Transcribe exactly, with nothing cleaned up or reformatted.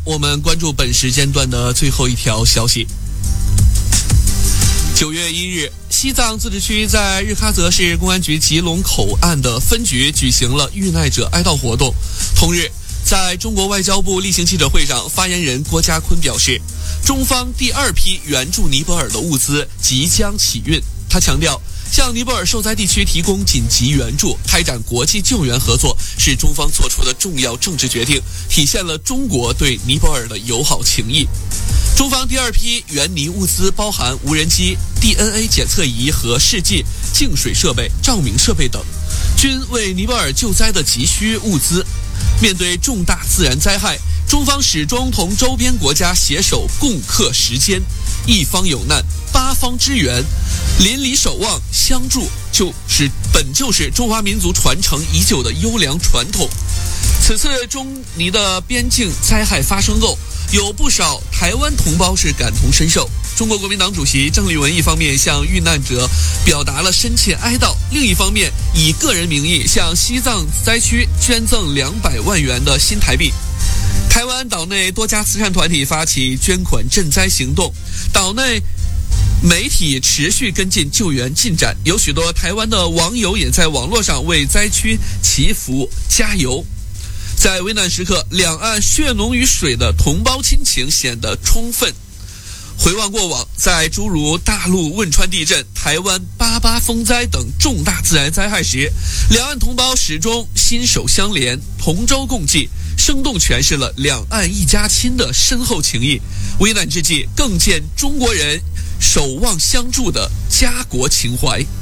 我们关注本时间段的最后一条消息。九月一日，西藏自治区在日喀则市公安局吉隆口岸的分局举行了遇难者哀悼活动。同日，在中国外交部例行记者会上，发言人郭家坤表示，中方第二批援助尼泊尔的物资即将起运。他强调，向尼泊尔受灾地区提供紧急援助、开展国际救援合作是中方做出的重要政治决定，体现了中国对尼泊尔的友好情谊。中方第二批援尼物资包含无人机、D N A 检测仪和试剂、净水设备、照明设备等，均为尼泊尔救灾的急需物资。面对重大自然灾害，中方始终同周边国家携手共克时艰，一方有难，八方支援，邻里守望相助，就是本就是中华民族传承已久的优良传统。此次中尼的边境灾害发生后，有不少台湾同胞是感同身受。中国国民党主席郑丽文一方面向遇难者表达了深切哀悼，另一方面以个人名义向西藏灾区捐赠两百万元的新台币。台湾岛内多家慈善团体发起捐款赈灾行动，岛内媒体持续跟进救援进展，有许多台湾的网友也在网络上为灾区祈福加油。在危难时刻，两岸血浓于水的同胞亲情显得充分。回望过往，在诸如大陆汶川地震、台湾八八风灾等重大自然灾害时，两岸同胞始终心手相连，同舟共济，生动诠释了两岸一家亲的深厚情谊。危难之际，更见中国人守望相助的家国情怀。